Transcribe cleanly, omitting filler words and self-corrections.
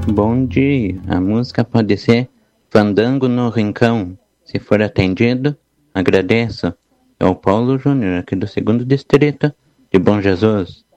Bom dia. A música pode ser Fandango no Rincão. Se for atendido, agradeço. É o Paulo Júnior, aqui do 2º Distrito de Bom Jesus.